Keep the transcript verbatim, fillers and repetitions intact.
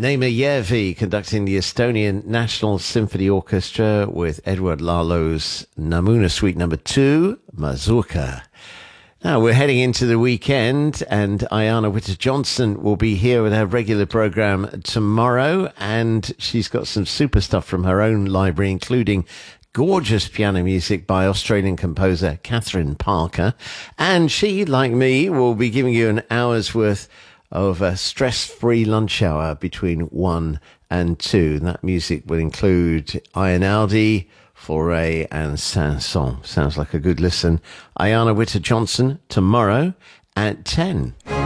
Naima Järvi conducting the Estonian National Symphony Orchestra with Edward Lalo's Namuna Suite Number Two, Mazurka. Now we're heading into the weekend, and Ayana Witter-Johnson will be here with her regular program tomorrow, and she's got some super stuff from her own library, including gorgeous piano music by Australian composer Catherine Parker. And she, like me, will be giving you an hour's worth of a stress-free lunch hour between one and two. And that music will include Einaudi, Fauré and Saint-Saëns. Sounds like a good listen. Ayana Witter-Johnson tomorrow at ten.